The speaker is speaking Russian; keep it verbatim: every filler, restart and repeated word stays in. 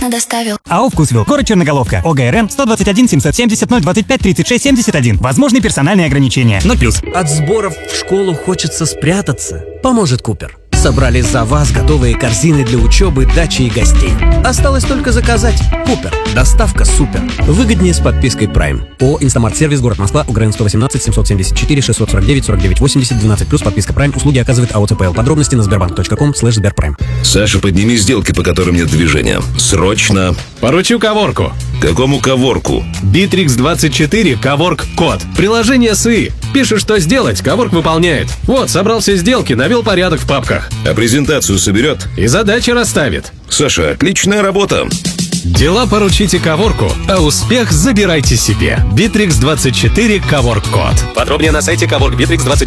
вкусно доставил. АО «Вкусвилл», город Черноголовка, ОГРН сто двадцать один семьсот семьдесят ноль двадцать пять тридцать шесть семьдесят один. Возможны персональные ограничения. ноль плюс. От сборов в школу хочется спрятаться. Поможет Купер. Собрали за вас готовые корзины для учебы, дачи и гостей. Осталось только заказать. Купер. Доставка супер. Выгоднее с подпиской Prime. ООО «Инстамарт-сервис», город Москва, УГРН сто восемнадцать семьсот семьдесят четыре шестьсот сорок девять сорок девять восемьдесят, двенадцать плюс, подписка Prime. Услуги оказывает АО ЦПЛ. Подробности на сбербанк точка ком слэш сберпрайм. Саша, подними сделки, по которым нет движения. Срочно. Поручу Коворку. Какому Коворку? Битрикс двадцать четыре Коворк Код. Приложение СИ. Пишешь, что сделать, Коворк выполняет. Вот, собрал все сделки, навел порядок в папках. А презентацию соберет? И задачи расставит. Саша, отличная работа. Дела поручите Коворку, а успех забирайте себе. Битрикс двадцать четыре Коворк Код. Подробнее на сайте коворк битрикс двадцать четыре.